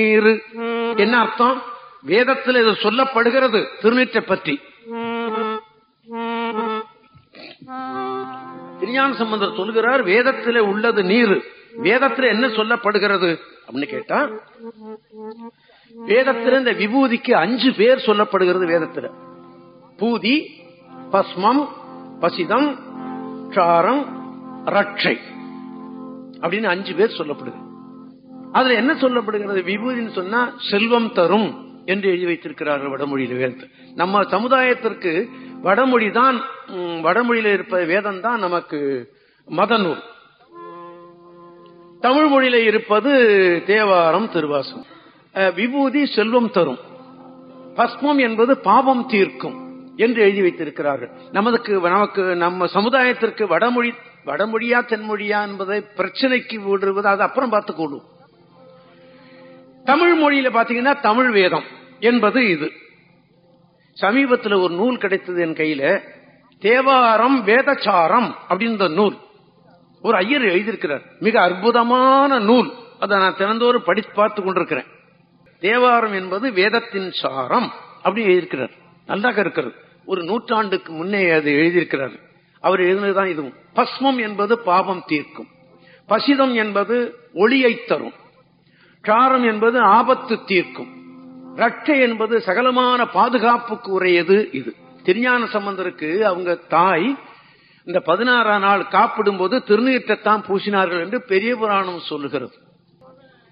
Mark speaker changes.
Speaker 1: என்ன அர்த்தம்? வேதத்தில் இது சொல்லப்படுகிறது திருநீற்றை பற்றி. திருஞான சம்பந்தர் சொல்கிறார், வேதத்தில் உள்ளது நீர். வேதத்தில் என்ன சொல்லப்படுகிறது அப்படின்னு கேட்டா, வேதத்தில் இந்த விபூதிக்கு 5 பேர் சொல்லப்படுகிறது. வேதத்தில் பூதி, பஸ்மம், பசிதம், சாரம், ரட்சை அப்படின்னு 5 பேர் சொல்லப்படுது. அதுல என்ன சொல்லப்படுகிறது? விபூதின்னு சொன்னா செல்வம் தரும் என்று எழுதி வைத்திருக்கிறார்கள் வடமொழியில. வேதத்தை நம்ம சமுதாயத்திற்கு வடமொழி தான், வடமொழியில இருப்ப வேதம் தான் நமக்கு மத நூல். தமிழ் மொழியில இருப்பது தேவாரம், திருவாசகம். விபூதி செல்வம் தரும், பஸ்மம் என்பது பாவம் தீர்க்கும் என்று எழுதி வைத்திருக்கிறார்கள். நமக்கு நம்ம சமுதாயத்திற்கு வடமொழியா தென்மொழியா என்பதை பிரச்சனைக்கு விடுவது அது அப்புறம் பார்த்துக்கொள்ளும். தமிழ் மொழியில பாத்தீங்கன்னா தமிழ் வேதம் என்பது இது. சமீபத்தில் ஒரு நூல் கிடைத்தது என் கையில, தேவாரம் வேதசாரம் அப்படின்ற நூல். ஒரு ஐயர் எழுதியிருக்கிறார், மிக அற்புதமான நூல். அதை நான் தினந்தோறும் படித்து பார்த்து கொண்டிருக்கிறேன். தேவாரம் என்பது வேதத்தின் சாரம் அப்படி எழுதியிருக்கிறார். நல்லாக இருக்கிறது. ஒரு நூற்றாண்டுக்கு முன்னே அது எழுதியிருக்கிறார். அவர் எழுதினதுதான் இதுவும். பஸ்மம் என்பது பாவம் தீர்க்கும், பசிதம் என்பது ஒளியை தரும், சாரம் என்பது ஆபத்து தீர்க்கும், ரட்சை என்பது சகலமான பாதுகாப்புக்கு உரியது. இது திருஞான சம்பந்தருக்கு அவங்க தாய் இந்த 16ஆம் நாள் காப்பிடும் போது திருநீற்றைத்தான் பூசினார்கள் என்று பெரிய புராணம் சொல்லுகிறது.